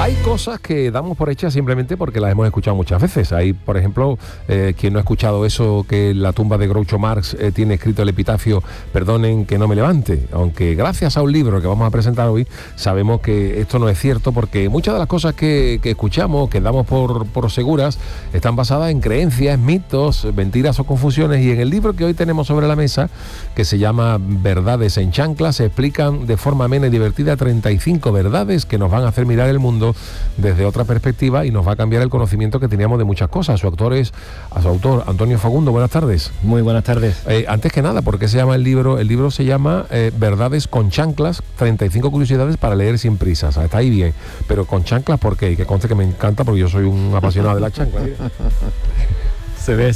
Hay cosas que damos por hechas simplemente porque las hemos escuchado muchas veces. Hay, por ejemplo, quien no ha escuchado eso, que en la tumba de Groucho Marx tiene escrito el epitafio: perdonen que no me levante. Aunque gracias a un libro que vamos a presentar hoy, sabemos que esto no es cierto, porque muchas de las cosas que escuchamos, que damos por seguras, están basadas en creencias, mitos, mentiras o confusiones. Y en el libro que hoy tenemos sobre la mesa, que se llama Verdades en Chanclas, se explican de forma amena y divertida 35 verdades que nos van a hacer mirar el mundo desde otra perspectiva y nos va a cambiar el conocimiento que teníamos de muchas cosas. A su autor, Antonio Fagundo, buenas tardes. Muy buenas tardes. Antes que nada, ¿por qué se llama el libro? El libro se llama Verdades con Chanclas, 35 curiosidades para leer sin prisas. Está ahí bien, pero con chanclas, ¿por qué? Y que conste que me encanta, porque yo soy un apasionado de las chanclas. Se ve.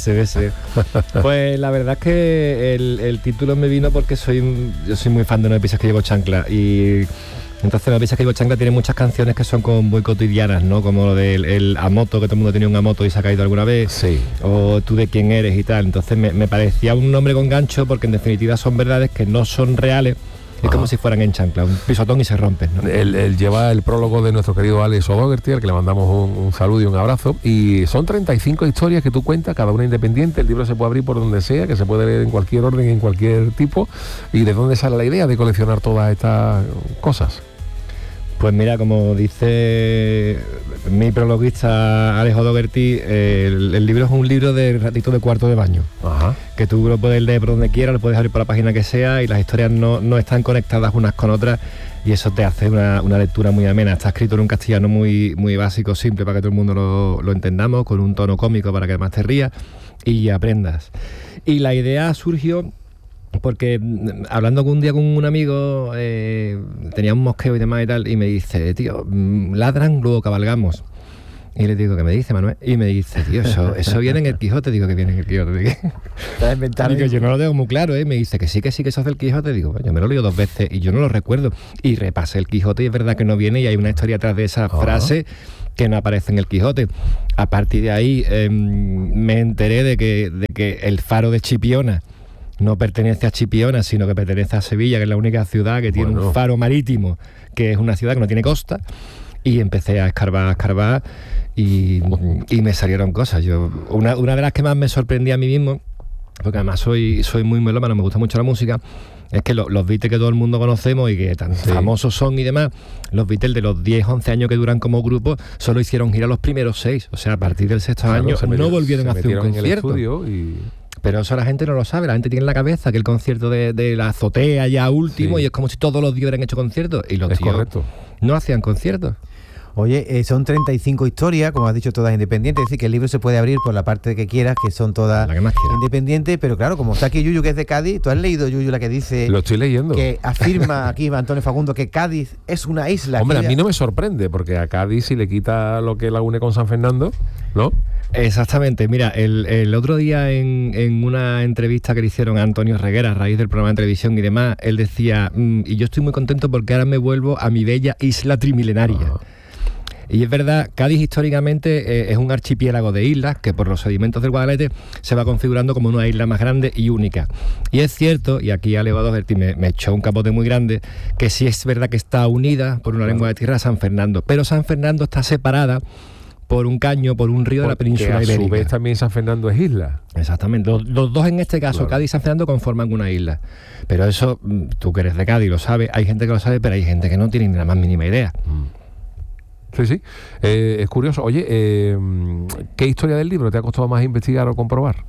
Pues la verdad es que el título me vino porque yo soy muy fan de No me pises que llevo chancla, y entonces No me pises que llevo chancla tiene muchas canciones que son como muy cotidianas, ¿no? Como lo del el Amoto, que todo el mundo tiene un Amoto y se ha caído alguna vez. Sí. O Tú de quién eres y tal. Entonces me parecía un nombre con gancho, porque en definitiva son verdades que no son reales. Es como si fueran en chancla, un pisotón y se rompen, ¿no? Él lleva el prólogo de nuestro querido Alex O'Doherty, al que le mandamos un saludo y un abrazo. Y son 35 historias que tú cuentas, cada una independiente. El libro se puede abrir por donde sea, que se puede leer en cualquier orden, en cualquier tipo. ¿Y de dónde sale la idea de coleccionar todas estas cosas? Pues mira, como dice mi prologuista Alex O'Doherty, el libro es un libro de ratito de cuarto de baño. Ajá. Que tú lo puedes leer por donde quieras, lo puedes abrir por la página que sea, y las historias no están conectadas unas con otras, y eso te hace una lectura muy amena. Está escrito en un castellano muy, muy básico, simple, para que todo el mundo lo entendamos, con un tono cómico para que además te rías y aprendas. Y la idea surgió porque hablando un día con un amigo, tenía un mosqueo y demás y tal, y me dice: tío, ladran, luego cabalgamos. Y le digo: ¿qué me dice, Manuel? Y me dice: tío, eso viene en el Quijote. Digo: que viene en el Quijote. Digo, yo no lo tengo muy claro, ¿eh? Me dice que sí, que eso es del Quijote. Digo: yo me lo leo 2 veces y yo no lo recuerdo. Y repasé el Quijote y es verdad que no viene, y hay una historia atrás de esa frase que no aparece en el Quijote. A partir de ahí me enteré de que el faro de Chipiona no pertenece a Chipiona, sino que pertenece a Sevilla, que es la única ciudad que tiene un faro marítimo, que es una ciudad que no tiene costa. Y empecé a escarbar y me salieron cosas. Una de las que más me sorprendía a mí mismo, porque además soy muy melómano, me gusta mucho la música, es que los Beatles que todo el mundo conocemos y que tan famosos son y demás, los Beatles de los 10, 11 años que duran como grupo, solo hicieron gira los primeros 6. O sea, a partir del 6º año no volvieron a hacer un concierto. Pero eso la gente no lo sabe. La gente tiene en la cabeza que el concierto de la azotea ya último, y es como si todos los días hubieran hecho conciertos, y los tíos no hacían conciertos. Oye, son 35 historias, como has dicho, todas independientes. Es decir, que el libro se puede abrir por la parte que quieras, que son todas independientes. Pero claro, como está aquí Yuyu, que es de Cádiz, ¿tú has leído, Yuyu, la que dice... Lo estoy leyendo. Que afirma aquí Antonio Fagundo que Cádiz es una isla. Hombre, a mí no me sorprende, porque a Cádiz, si le quita lo que la une con San Fernando, ¿no? Exactamente. Mira, el otro día en una entrevista que le hicieron a Antonio Reguera a raíz del programa de televisión y demás, él decía: y yo estoy muy contento porque ahora me vuelvo a mi bella isla trimilenaria. Y es verdad, Cádiz históricamente es un archipiélago de islas que por los sedimentos del Guadalete se va configurando como una isla más grande y única. Y es cierto, y aquí Alex O'Doherty me echó un capote muy grande, que sí es verdad que está unida por una lengua de tierra a San Fernando, pero San Fernando está separada por un caño, por un río de la península ibérica. A su vez también San Fernando es isla. Exactamente. Los dos en este caso, Cádiz y San Fernando, conforman una isla. Pero eso, tú que eres de Cádiz lo sabes, hay gente que lo sabe, pero hay gente que no tiene ni la más mínima idea. Sí. Es curioso. Oye, ¿qué historia del libro te ha costado más investigar o comprobar?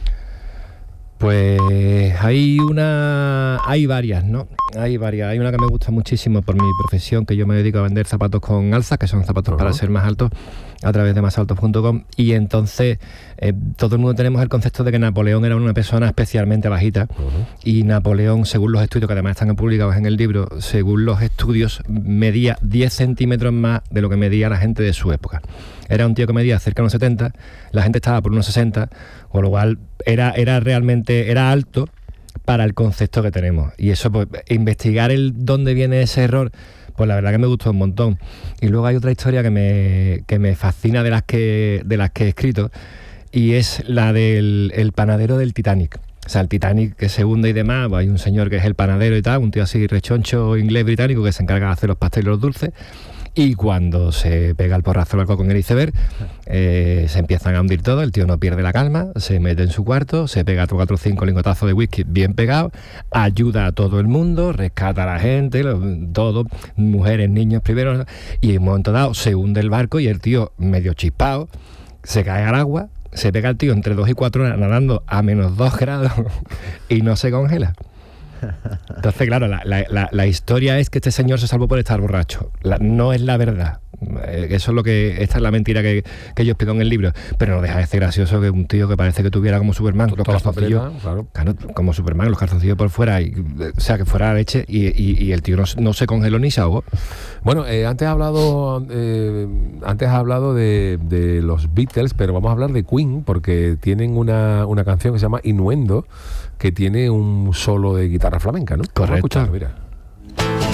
Pues hay varias, ¿no? Hay varias. Hay una que me gusta muchísimo por mi profesión, que yo me dedico a vender zapatos con alzas, que son zapatos para ser más altos, a través de masaltos.com. Y entonces todo el mundo tenemos el concepto de que Napoleón era una persona especialmente bajita. Y Napoleón, según los estudios, que además están publicados en el libro, según los estudios, medía 10 centímetros más de lo que medía la gente de su época. Era un tío que medía cerca de unos 70, la gente estaba por unos 60, con lo cual era alto para el concepto que tenemos. Y eso, pues, investigar dónde viene ese error, pues la verdad que me gustó un montón. Y luego hay otra historia que me fascina de las que he escrito, y es la del panadero del Titanic. O sea, el Titanic que se hunde y demás, pues hay un señor que es el panadero y tal, un tío así rechoncho inglés británico que se encarga de hacer los pasteles y los dulces. Y cuando se pega el porrazo al barco con el iceberg, se empiezan a hundir todo, el tío no pierde la calma, se mete en su cuarto, se pega 4 o 5 lingotazos de whisky bien pegados, ayuda a todo el mundo, rescata a la gente, todo, mujeres, niños primero, y en un momento dado se hunde el barco y el tío medio chispado se cae al agua, se pega el tío entre 2 y 4 horas nadando a menos 2 grados y no se congela. Entonces, claro, la historia es que este señor se salvó por estar borracho. No es la verdad. Eso es lo que... Esta es la mentira que yo explico en el libro. Pero no deja de ser gracioso que un tío que parece que tuviera como Superman, los calzoncillos, claro, como Superman, los calzoncillos por fuera, o sea, que fuera leche, y el tío no se congeló ni se ahogó. Bueno, antes has hablado de los Beatles, pero vamos a hablar de Queen, porque tienen una canción que se llama Innuendo, que tiene un solo de guitarra flamenca, ¿no? Correcto. Vamos a escucharlo, mira.